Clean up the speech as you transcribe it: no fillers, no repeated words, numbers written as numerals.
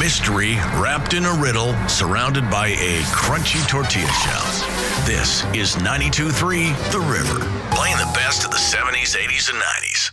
History wrapped in a riddle, surrounded by a crunchy tortilla shell. This is 92.3 The River, playing the best of the 70s, 80s, and 90s.